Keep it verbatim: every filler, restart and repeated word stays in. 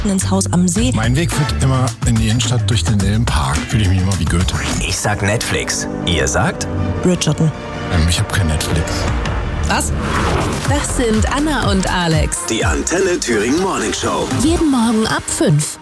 ins Haus am See. Mein Weg führt immer in die Innenstadt durch den Lillenpark. Fühle ich mich immer wie Goethe. Ich sag Netflix. Ihr sagt? Bridgerton. Ähm, ich habe kein Netflix. Was? Das sind Anna und Alex. Die Antenne Thüringen Morning Show. Jeden Morgen ab fünf.